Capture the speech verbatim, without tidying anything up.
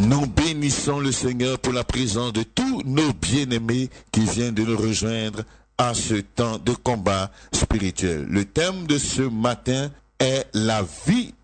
Nous bénissons le Seigneur pour la présence de tous nos bien-aimés qui viennent de nous rejoindre à ce temps de combat spirituel. Le thème de ce matin est la vie